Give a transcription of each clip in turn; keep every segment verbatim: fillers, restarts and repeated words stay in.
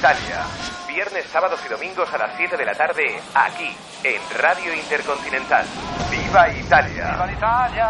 Italia. Viernes, sábados y domingos a las siete de la tarde, aquí, en Radio Intercontinental. ¡Viva Italia! ¡Viva Italia!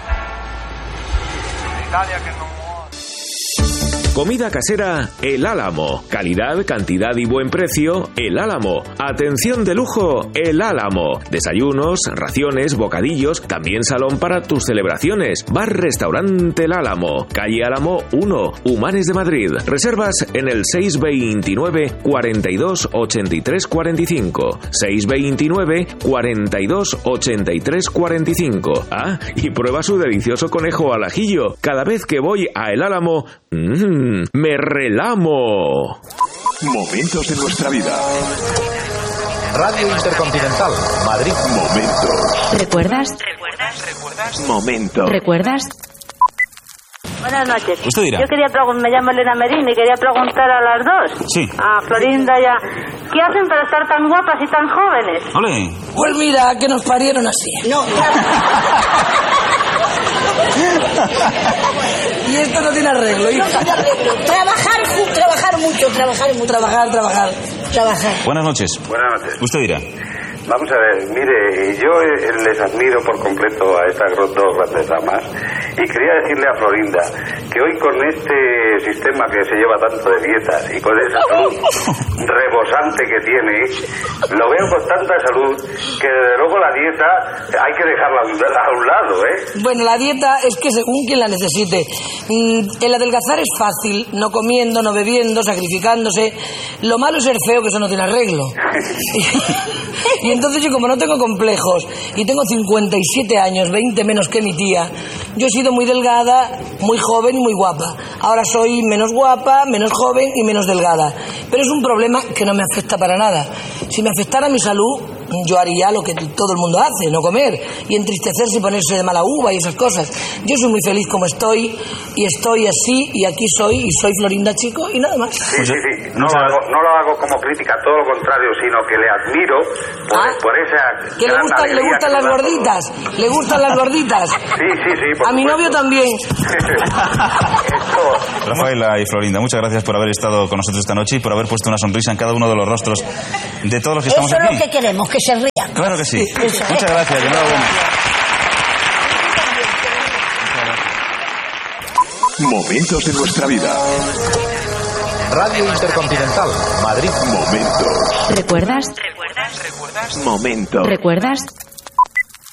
Italia que no... Comida casera El Álamo. Calidad, cantidad y buen precio El Álamo. Atención de lujo El Álamo. Desayunos, raciones, bocadillos, también salón para tus celebraciones. Bar Restaurante El Álamo. Calle Álamo uno, Humanes de Madrid. Reservas en el seis veintinueve, cuarenta y dos, ochenta y tres, cuarenta y cinco. seis veintinueve, cuarenta y dos, ochenta y tres, cuarenta y cinco. Ah, y prueba su delicioso conejo al ajillo. Cada vez que voy a El Álamo, mmm, me relamo. Momentos de nuestra vida. Radio Intercontinental, Madrid. Momentos. ¿Recuerdas? ¿Recuerdas? ¿Recuerdas? Momentos. ¿Recuerdas? Buenas noches. Usted dirá. Yo quería preguntar, me llamo Elena Merín y quería preguntar a las dos. Sí. A Florinda y a... ¿Qué hacen para estar tan guapas y tan jóvenes? Ole. Pues mira, que nos parieron así. No. Y esto no tiene arreglo, hija. No tiene arreglo. Trabajar, trabajar mucho, trabajar mucho. Trabajar, trabajar, trabajar. Buenas noches. Buenas noches. Usted dirá. Vamos a ver, mire, yo les admiro por completo a estas dos grandes damas y quería decirle a Florinda que hoy con este sistema que se lleva tanto de dietas y con esa salud rebosante que tiene, lo veo con tanta salud que desde luego la dieta hay que dejarla a un lado, ¿eh? Bueno, la dieta es que según quien la necesite. El adelgazar es fácil, no comiendo, no bebiendo, sacrificándose. Lo malo es ser feo, que eso no tiene arreglo. Y entonces yo, como no tengo complejos y tengo cincuenta y siete años, veinte menos que mi tía, yo he sido muy delgada, muy joven y muy guapa. Ahora soy menos guapa, menos joven y menos delgada. Pero es un problema que no me afecta para nada. Si me afectara mi salud, yo haría lo que todo el mundo hace, no comer y entristecerse y ponerse de mala uva y esas cosas. Yo soy muy feliz como estoy y estoy así y aquí soy y soy Florinda Chico y nada más. Sí, sí, sí. No, lo hago, no lo hago como crítica, todo lo contrario, sino que le admiro por, ¿Ah? por esa... Que le gustan, le gustan las gorditas, todo. Le gustan las gorditas. Sí, sí, sí. A mi novio también. Rafaela y Florinda, muchas gracias por haber estado con nosotros esta noche y por haber puesto una sonrisa en cada uno de los rostros de todos los que estamos Eso aquí. Eso es lo que queremos, que se rían. Claro que sí. Eso. Muchas gracias, de enhorabuena. Momentos de nuestra vida. Radio Intercontinental, Madrid. Momentos. ¿Recuerdas? ¿Recuerdas? ¿Recuerdas? Momentos. ¿Recuerdas?